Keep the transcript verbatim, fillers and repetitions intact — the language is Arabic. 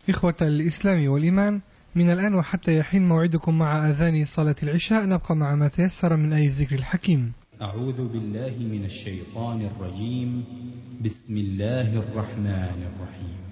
إخوة الإسلام والإيمان، من الآن وحتى يحين موعدكم مع أذان صلاة العشاء، نبقى مع ما تيسر من آية الذكر الحكيم. أعوذ بالله من الشيطان الرجيم. بسم الله الرحمن الرحيم.